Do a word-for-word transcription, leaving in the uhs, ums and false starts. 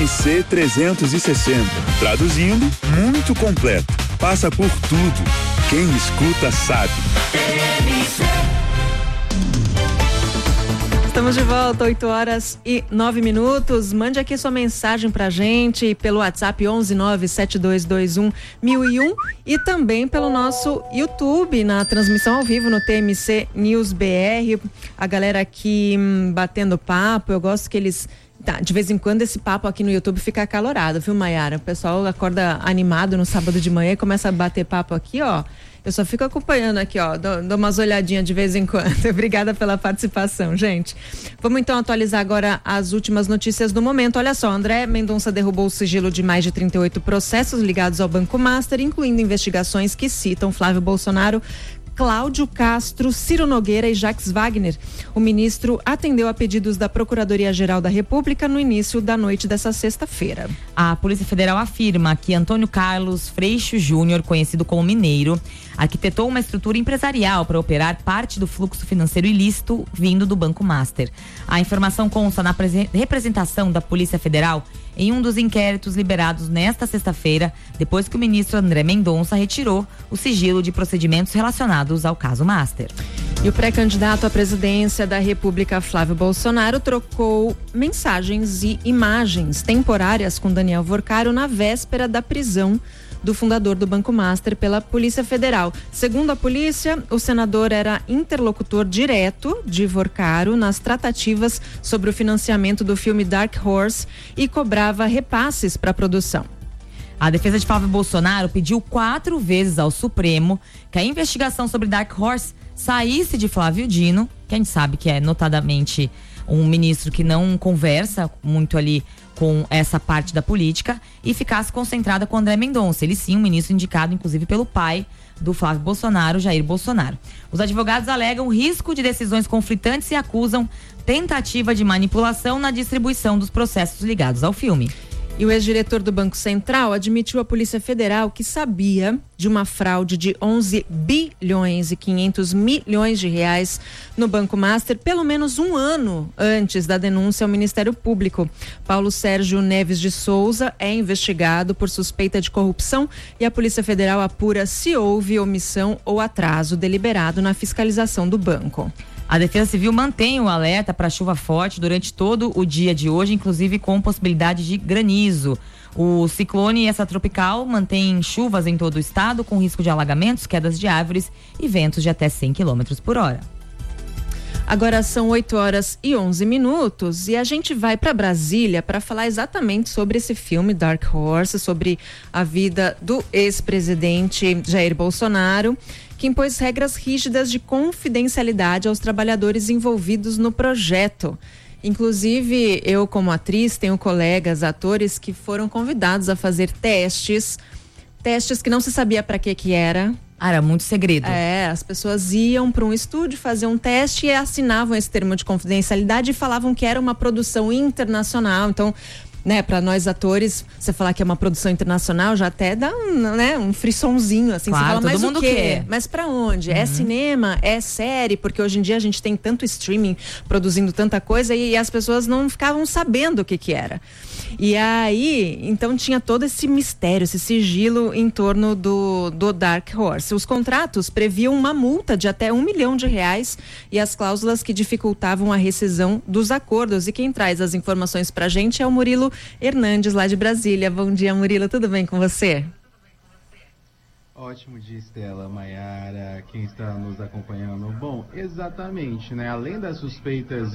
M C trezentos e sessenta. Traduzindo, muito completo. Passa por tudo. Quem escuta sabe. Estamos de volta, oito horas e nove minutos. Mande aqui sua mensagem pra gente pelo WhatsApp onze nove sete dois dois um mil e um e também pelo nosso YouTube, na transmissão ao vivo no T M C News B R. A galera aqui hum, batendo papo, eu gosto que eles... Tá, de vez em quando esse papo aqui no YouTube fica acalorado, viu, Maiara? O pessoal acorda animado no sábado de manhã e começa a bater papo aqui, ó. Eu só fico acompanhando aqui, ó, dou, dou umas olhadinhas de vez em quando. Obrigada pela participação, gente. Vamos então atualizar agora as últimas notícias do momento. Olha só, André Mendonça derrubou o sigilo de mais de trinta e oito processos ligados ao Banco Master, incluindo investigações que citam Flávio Bolsonaro, Cláudio Castro, Ciro Nogueira e Jacques Wagner. O ministro atendeu a pedidos da Procuradoria-Geral da República no início da noite dessa sexta-feira. A Polícia Federal afirma que Antônio Carlos Freixo Júnior, conhecido como Mineiro, arquitetou uma estrutura empresarial para operar parte do fluxo financeiro ilícito vindo do Banco Master. A informação consta na representação da Polícia Federal em um dos inquéritos liberados nesta sexta-feira, depois que o ministro André Mendonça retirou o sigilo de procedimentos relacionados ao caso Master. E o pré-candidato à presidência da República, Flávio Bolsonaro, trocou mensagens e imagens temporárias com Daniel Vorcaro na véspera da prisão do fundador do Banco Master pela Polícia Federal. Segundo a polícia, o senador era interlocutor direto de Vorcaro nas tratativas sobre o financiamento do filme Dark Horse e cobrava repasses para a produção. A defesa de Flávio Bolsonaro pediu quatro vezes ao Supremo que a investigação sobre Dark Horse saísse de Flávio Dino, que a gente sabe que é notadamente um ministro que não conversa muito ali com essa parte da política, e ficasse concentrada com André Mendonça. Ele sim, um ministro indicado inclusive pelo pai do Flávio Bolsonaro, Jair Bolsonaro. Os advogados alegam risco de decisões conflitantes e acusam tentativa de manipulação na distribuição dos processos ligados ao filme. E o ex-diretor do Banco Central admitiu à Polícia Federal que sabia de uma fraude de onze bilhões e quinhentos milhões de reais no Banco Master pelo menos um ano antes da denúncia ao Ministério Público. Paulo Sérgio Neves de Souza é investigado por suspeita de corrupção e a Polícia Federal apura se houve omissão ou atraso deliberado na fiscalização do banco. A Defesa Civil mantém o alerta para chuva forte durante todo o dia de hoje, inclusive com possibilidade de granizo. O ciclone extratropical mantém chuvas em todo o estado, com risco de alagamentos, quedas de árvores e ventos de até cem quilômetros por hora. Agora são oito horas e onze minutos e a gente vai para Brasília para falar exatamente sobre esse filme Dark Horse, sobre a vida do ex-presidente Jair Bolsonaro, que impôs regras rígidas de confidencialidade aos trabalhadores envolvidos no projeto. Inclusive, eu como atriz tenho colegas, atores que foram convidados a fazer testes, testes que não se sabia para que que era. Ah, era muito segredo. É, as pessoas iam para um estúdio, faziam um teste e assinavam esse termo de confidencialidade e falavam que era uma produção internacional. Então, né, para nós atores, você falar que é uma produção internacional já até dá um, né, um frissonzinho, assim, claro, você fala, todo mas mundo o quê? quer. Mas para onde? Uhum. É cinema? É série? Porque hoje em dia a gente tem tanto streaming produzindo tanta coisa e, e as pessoas não ficavam sabendo o que que era. E aí, então tinha todo esse mistério, esse sigilo em torno do, do Dark Horse. Os contratos previam uma multa de até um milhão de reais e as cláusulas que dificultavam a rescisão dos acordos. E quem traz as informações pra gente é o Murilo Hernandes, lá de Brasília. Bom dia, Murilo, tudo bem com você? Ótimo dia, Estela, Maiara, quem está nos acompanhando. Bom, exatamente, né? Além das suspeitas